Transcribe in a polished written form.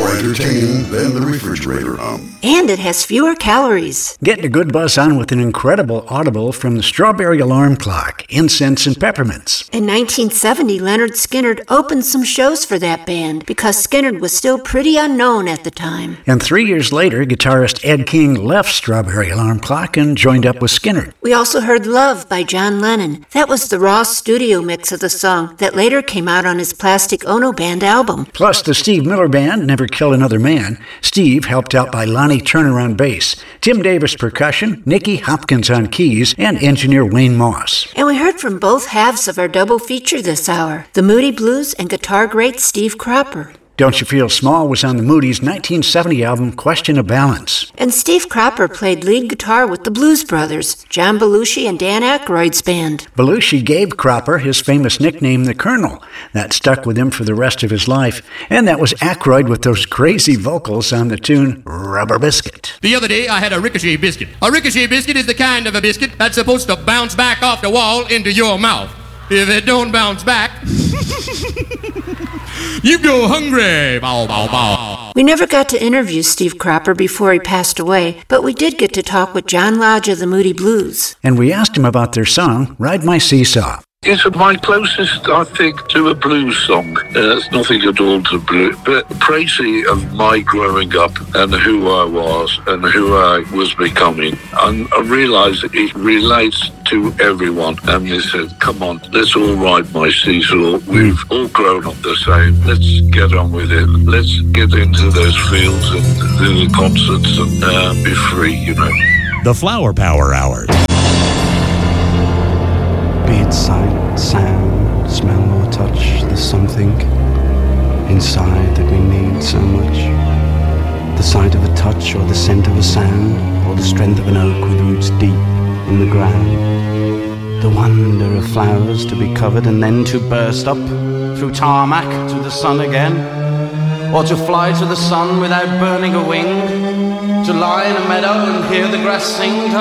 more entertaining than the refrigerator hum. And it has fewer calories. Getting a good buzz on with an incredible audible from the Strawberry Alarm Clock, Incense and Peppermints. In 1970, Leonard Skinner opened some shows for that band because Skinner was still pretty unknown at the time. And 3 years later, guitarist Ed King left Strawberry Alarm Clock and joined up with Skinner. We also heard Love by John Lennon. That was the raw studio mix of the song that later came out on his Plastic Ono Band album. Plus the Steve Miller Band, Never Kill Another Man. Steve helped out by Lonnie Turner on bass, Tim Davis percussion, Nicky Hopkins on keys, and engineer Wayne Moss. And we heard from both halves of our double feature this hour, the Moody Blues and guitar great Steve Cropper. Don't You Feel Small was on the Moody's 1970 album Question of Balance. And Steve Cropper played lead guitar with the Blues Brothers, John Belushi and Dan Aykroyd's band. Belushi gave Cropper his famous nickname, the Colonel. That stuck with him for the rest of his life. And that was Aykroyd with those crazy vocals on the tune Rubber Biscuit. The other day I had a ricochet biscuit. A ricochet biscuit is the kind of a biscuit that's supposed to bounce back off the wall into your mouth. If it don't bounce back, you go hungry. Bow, bow, bow. We never got to interview Steve Cropper before he passed away, but we did get to talk with John Lodge of the Moody Blues. And we asked him about their song, Ride My Seesaw. It's my closest, I think, to a blues song. It's nothing at all to blues, but précis of my growing up and who I was and who I was becoming. And I realised it relates to everyone. And they said, come on, let's all ride my seesaw. We've all grown up the same. Let's get on with it. Let's get into those fields and do the concerts and be free, you know. The Flower Power Hour. Be it sight, sound, smell or touch, there's something inside that we need so much. The sight of a touch or the scent of a sound or the strength of an oak with roots deep in the ground. The wonder of flowers to be covered and then to burst up through tarmac to the sun again. Or to fly to the sun without burning a wing. To lie in a meadow and hear the grass sing.